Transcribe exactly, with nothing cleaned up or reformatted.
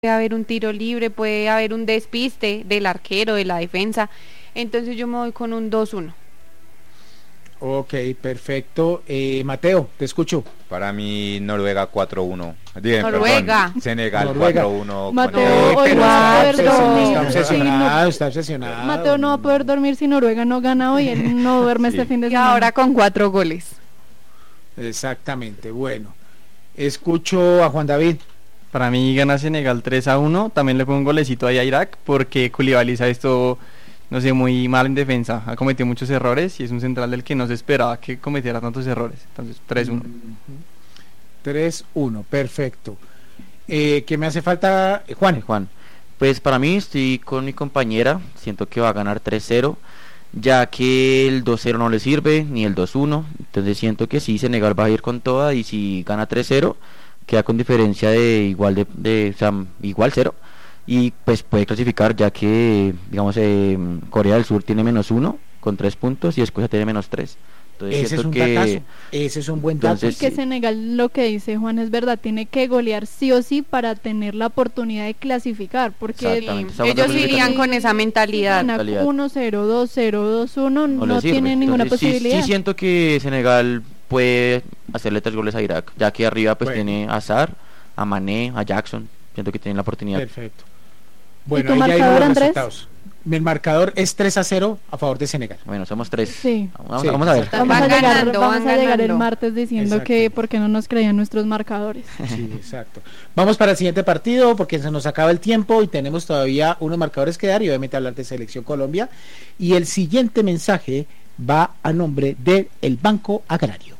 puede haber un tiro libre, puede haber un despiste del arquero, de la defensa. Entonces yo me voy con un dos uno. Ok, perfecto. Eh, Mateo, te escucho. Para mí Noruega cuatro uno. Bien, Noruega. perdón, Senegal Noruega. cuatro uno. Mateo, Eh, hoy pero va a está poder obsesionado, dormir. está obsesionado, Sí, está obsesionado. no, Mateo no va a poder dormir si Noruega no gana hoy. Él no duerme Sí. este fin de Y semana. ahora con cuatro goles. Exactamente, bueno. Escucho a Juan David. Para mí gana Senegal tres a uno. También le pongo un golecito ahí a Irak porque Koulibaly ha esto, no sé, muy mal en defensa. Ha cometido muchos errores y es un central del que no se esperaba que cometiera tantos errores. Entonces tres uno. tres uno, perfecto. Eh, ¿Qué me hace falta, eh, Juan? Eh, Juan, pues para mí estoy con mi compañera, siento que va a ganar tres cero, ya que el dos cero no le sirve, ni el dos uno, entonces siento que sí, Senegal va a ir con toda y si gana tres cero, queda con diferencia de igual de, de o sea, igual cero, y pues puede clasificar ya que, digamos, eh, Corea del Sur tiene menos uno con tres puntos y Escocia tiene menos tres. Entonces Ese es siento un que datazo, ese es un buen dato. Entonces, Que sí. Senegal, lo que dice Juan es verdad, tiene que golear sí o sí para tener la oportunidad de clasificar, porque Exactamente, esa Ellos buena irían clasificación. con esa mentalidad. gana mentalidad. uno cero, dos cero, dos uno, no, le sirve. tiene ninguna Entonces, sí- posibilidad. Sí, siento que Senegal puede hacerle tres goles a Irak, ya que arriba pues Bueno. tiene a Azar, a Mané, a Jackson. Siento que tienen la oportunidad. Perfecto. Bueno, tu ahí ya marcador, vimos los Andrés? resultados. El marcador es tres a cero a favor de Senegal. Bueno, somos tres. Sí. Vamos, Sí, vamos a ver. exacto. Vamos a Van llegar, ganando, vamos van a llegar el ganando. martes diciendo Exacto. que por qué no nos creían nuestros marcadores. Sí, exacto. Vamos para el siguiente partido porque se nos acaba el tiempo y tenemos todavía unos marcadores que dar y obviamente hablar de Selección Colombia. Y el siguiente mensaje va a nombre del Banco Agrario.